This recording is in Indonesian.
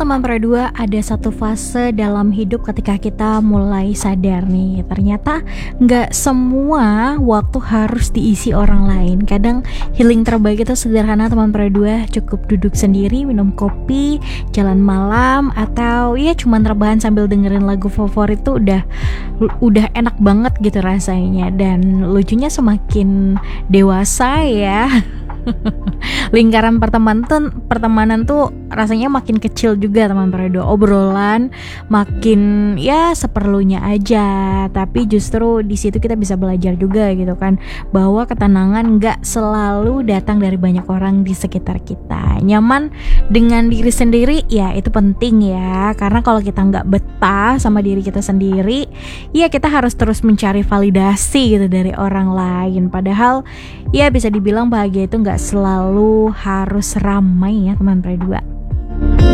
teman Perdua, ada satu fase dalam hidup ketika kita mulai sadar nih, ternyata nggak semua waktu harus diisi orang lain. Kadang healing terbaik itu sederhana teman Perdua, cukup duduk sendiri, minum kopi, jalan malam, atau ya cuman rebahan sambil dengerin lagu favorit tuh udah enak banget gitu rasanya. Dan lucunya semakin dewasa ya lingkaran pertemanan tuh rasanya makin kecil juga teman Perdua. Obrolan makin ya seperlunya aja. Tapi justru di situ kita bisa belajar juga gitu kan, bahwa ketenangan nggak selalu datang dari banyak orang di sekitar kita. Nyaman dengan diri sendiri ya itu penting ya, karena kalau kita nggak betah sama diri kita sendiri, ya kita harus terus mencari validasi gitu dari orang lain. Padahal ya bisa dibilang bahagia itu nggak selalu harus ramai ya teman Perdua.